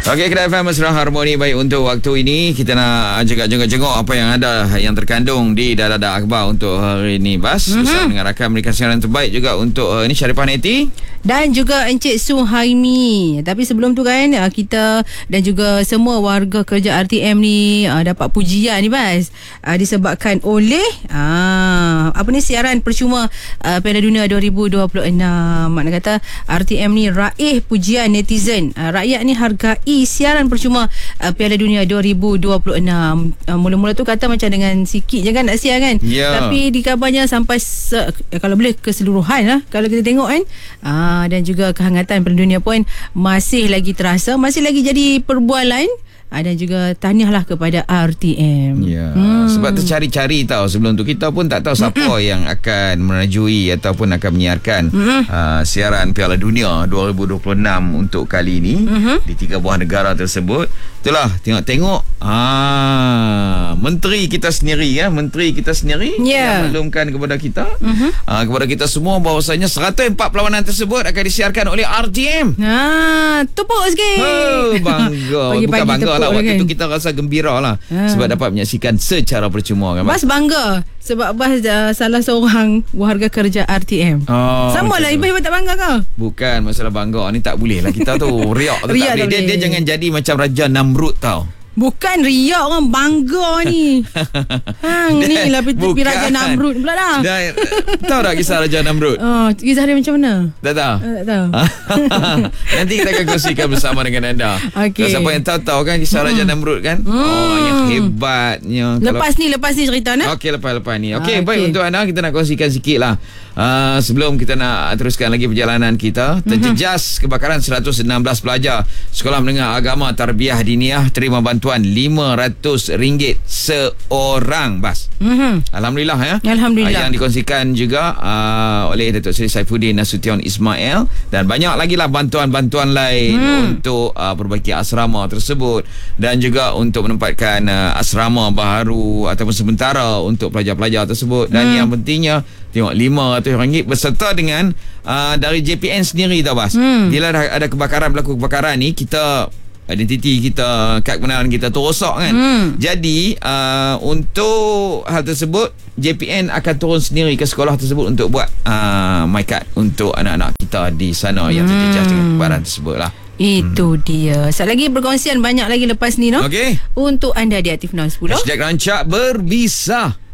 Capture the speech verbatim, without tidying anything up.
Okey, Kedah F M Mesra Harmoni. Baik, untuk waktu ini kita nak jenguk-jenguk apa yang ada yang terkandung di Dada Akhbar untuk hari ini, Bas. Mm-hmm. Bersama dengan rakan mereka siaran terbaik juga untuk uh, ini Sharifah Neti dan juga Encik Suhaimi. Tapi sebelum tu kan, uh, kita dan juga semua warga kerja R T M ni uh, dapat pujian ni, Bas, uh, disebabkan oleh uh, apa ni siaran percuma uh, Piala Dunia dua ribu dua puluh enam. Makna kata R T M ni raih pujian netizen. Uh, rakyat ni hargai siaran percuma uh, Piala Dunia dua ribu dua puluh enam. Uh, mula-mula tu kata macam dengan sikit je kan nak siar kan. Yeah. Tapi dikabarnya sampai se- kalau boleh keseluruhan lah kalau kita tengok kan. Uh, dan juga kehangatan Piala Dunia pun masih lagi terasa, masih lagi jadi perbualan. Ha, dan juga tahniahlah kepada R T M. Ya, hmm. sebab tercari-cari tahu sebelum tu kita pun tak tahu siapa mm-hmm. yang akan menajui ataupun akan menyiarkan mm-hmm. uh, siaran Piala Dunia dua ribu dua puluh enam untuk kali ini mm-hmm. di tiga buah negara tersebut. Itulah, tengok-tengok ah, menteri kita sendiri ya, menteri kita sendiri yeah. yang maklumkan kepada kita mm-hmm. uh, kepada kita semua bahawasanya seratus empat perlawanan tersebut akan disiarkan oleh R T M. Ha, tepuk sikit. Oh, bangga. Bukan bangga lah, waktu kan? tu kita rasa gembira lah ha. sebab dapat menyaksikan secara percuma kan. Bas bangga sebab Bas uh, salah seorang warga kerja R T M. Oh, sama lah, ibu-ibu tak bangga kau? Bukan masalah bangga ni, tak boleh lah kita tu riak tu riak tak boleh. Dia, dia jangan jadi macam Raja Namrud tau. Bukan riak, orang bangga ni. Hang ni lah tepi Raja Namrud pula dah. Dah tahu tak kisah Raja Namrud? Oh, kisah dia macam mana? Tak tahu. Uh, tak tahu. Nanti kita akan kongsikan bersama dengan anda. Okay. Siapa yang tahu tahu kan kisah hmm. Raja Namrud kan? Hmm. Oh, yang hebatnya. Lepas kalau... ni, lepas ni cerita nah. Okey, lepas-lepas ni. Okey, okay, okay. Baik untuk anda kita nak kongsikan sikit lah. Uh, sebelum kita nak teruskan lagi perjalanan kita, terjejas kebakaran seratus enam belas pelajar Sekolah Menengah Agama Tarbiyah Diniah terima bantuan lima ratus ringgit seorang, Bas. Mm-hmm. Alhamdulillah ya. Alhamdulillah. Uh, yang dikongsikan juga uh, oleh Datuk Seri Saifuddin Nasution Ismail, dan banyak lagi lah bantuan-bantuan lain mm. untuk uh, perbaiki asrama tersebut dan juga untuk menempatkan uh, asrama baru ataupun sementara untuk pelajar-pelajar tersebut. Dan mm. yang pentingnya tengok lima ratus ringgit beserta dengan uh, dari J P N sendiri tau, Bas. Hmm. Bila ada kebakaran, berlaku kebakaran ni, kita identiti kita, kad kebenaran kita terosak kan. Hmm. Jadi uh, untuk hal tersebut J P N akan turun sendiri ke sekolah tersebut untuk buat uh, my card untuk anak-anak kita di sana hmm. yang terjejas dengan kebakaran tersebut lah. Itu hmm. dia. Satu lagi perkongsian banyak lagi lepas ni, no? Okay. Untuk anda di Aktif enam sepuluh. Hashtag Rancak Berbisa.